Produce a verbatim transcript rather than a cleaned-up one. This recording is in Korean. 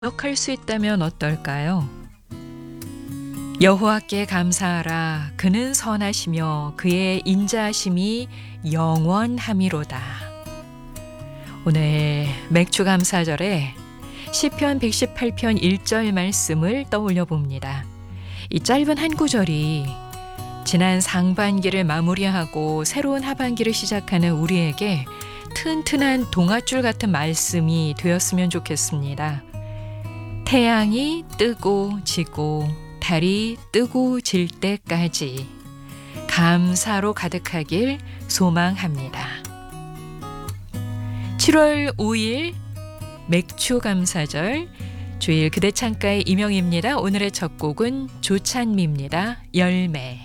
기억할 수 있다면 어떨까요? 여호와께 감사하라. 그는 선하시며 그의 인자하심이 영원함이로다. 오늘 맥주 감사절에 시편 백십팔 편 일 절 말씀을 떠올려 봅니다. 이 짧은 한 구절이 지난 상반기를 마무리하고 새로운 하반기를 시작하는 우리에게 튼튼한 동아줄 같은 말씀이 되었으면 좋겠습니다. 태양이 뜨고 지고 달이 뜨고 질 때까지 감사로 가득하길 소망합니다. 칠월 오일 맥주 감사절 주일 그대 창가의 임영입니다. 오늘의 첫 곡은 조찬미입니다. 열매.